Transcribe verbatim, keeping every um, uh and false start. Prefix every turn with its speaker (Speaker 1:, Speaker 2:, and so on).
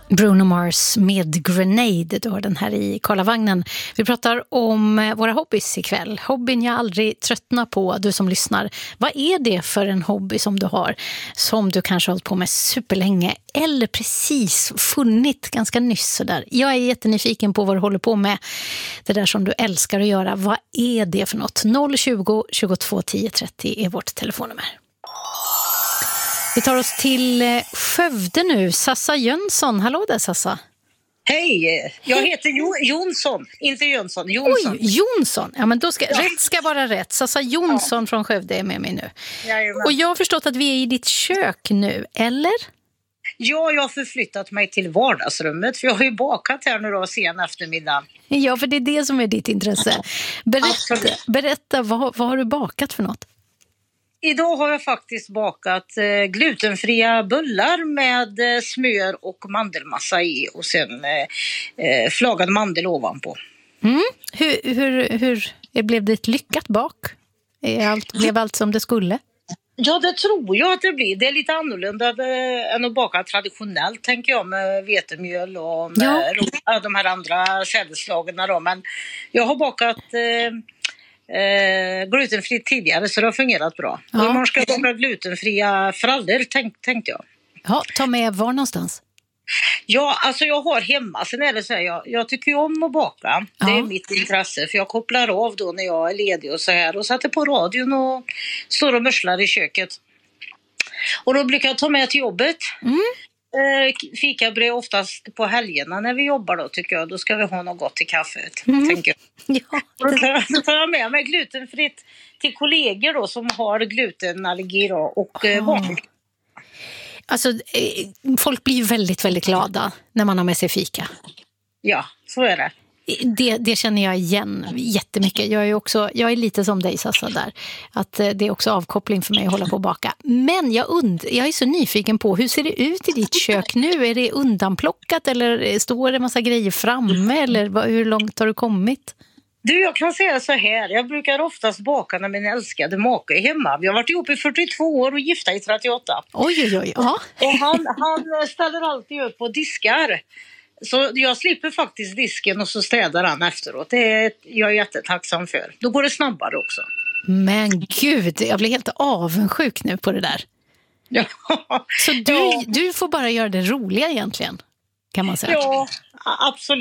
Speaker 1: Bruno Mars med Grenade, då den här i Karlavagnen. Vi pratar om våra hobbys ikväll. Hobbyn jag aldrig tröttnar på, du som lyssnar. Vad är det för en hobby som du har, som du kanske har hållit på med superlänge eller precis funnit ganska nyss sådär? Jag är jättenyfiken på vad du håller på med. Det där som du älskar att göra. Vad är det för något? noll tjugo, tjugotvå, tio, trettio är vårt telefonnummer. Vi tar oss till Skövde nu. Sassa Jönsson. Hallå där, Sassa.
Speaker 2: Hej, jag heter jo- Jonsson, inte Jönsson. Jonsson.
Speaker 1: Oj, Jonsson. Ja, men då ska, ja. Rätt ska vara rätt. Sassa Jonsson ja. från Skövde är med mig nu. Jajamän. Och jag har förstått att vi är i ditt kök nu, eller?
Speaker 2: Ja, jag har förflyttat mig till vardagsrummet, för jag har ju bakat här nu då sen eftermiddag.
Speaker 1: Ja, för det är det som är ditt intresse. Berätta, berätta vad, vad har du bakat för något?
Speaker 2: Idag har jag faktiskt bakat eh, glutenfria bullar med eh, smör och mandelmassa i och sen eh, flagad mandel ovanpå.
Speaker 1: Mm. Hur, hur, hur blev det ett lyckat bak? Allt, blev allt som det skulle?
Speaker 2: Ja, det tror jag att det blir. Det är lite annorlunda äh, än att baka traditionellt, tänker jag, med vetemjöl och med ja. de här andra sädesslagen då. Men jag har bakat eh, Eh, glutenfritt tidigare, så det har fungerat bra. Ja. Och imorgon ska jag baka glutenfria frallor, tänk, tänkte jag.
Speaker 1: Ja, ta med var någonstans?
Speaker 2: Ja, alltså jag har hemma. Sen är det så här, jag, jag tycker ju om att baka. Ja. Det är mitt intresse, för jag kopplar av då när jag är ledig och så här. Och sätter på radion och står och mörslar i köket. Och då brukar jag ta med till jobbet. Mm. Eh, fikabröd oftast på helgerna när vi jobbar då, tycker jag. Då ska vi ha något gott till kaffet, mm. tänker jag. Ja. Då tar jag med mig glutenfritt till kollegor då som har glutenallergi då, och eh, barn.
Speaker 1: Alltså, eh, folk blir ju väldigt, väldigt glada när man har med sig fika.
Speaker 2: Ja, så är det.
Speaker 1: Det, det känner jag igen jättemycket. Jag är, också, jag är lite som dig, Sassa, där. Att det är också avkoppling för mig att hålla på och baka. Men jag, und, jag är så nyfiken på, hur ser det ut i ditt kök nu? Är det undanplockat eller står det en massa grejer framme? Eller hur långt har du kommit?
Speaker 2: Du, jag kan säga så här. Jag brukar oftast baka när min älskade make är hemma. Vi har varit ihop i fyrtiotvå år och gifta i trettioåtta.
Speaker 1: Oj, oj, oj. Ja.
Speaker 2: Och han, han ställer alltid upp och diskar. Så jag slipper faktiskt disken och så städar han efteråt. Det är jag är jättetacksam för. Då går det snabbare också.
Speaker 1: Men gud, jag blir helt avundsjuk nu på det där.
Speaker 2: Ja.
Speaker 1: Så du, ja. du får bara göra det roliga egentligen, kan man säga.
Speaker 2: Ja, absolut.